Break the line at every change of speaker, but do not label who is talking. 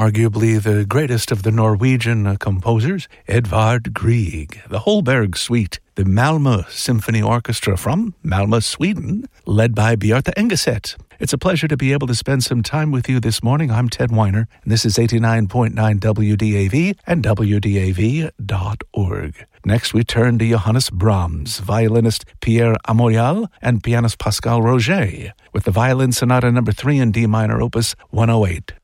arguably the greatest of the Norwegian composers, Edvard Grieg, the Holberg Suite, the Malmö Symphony Orchestra from Malmö, Sweden, led by Bjarte Engeset. It's a pleasure to be able to spend some time with you this morning. I'm Ted Weiner, and this is 89.9 WDAV and WDAV.org. Next, we turn to Johannes Brahms, violinist Pierre Amoyal, and pianist Pascal Roger, with the Violin Sonata No. 3 in D minor, Opus 108.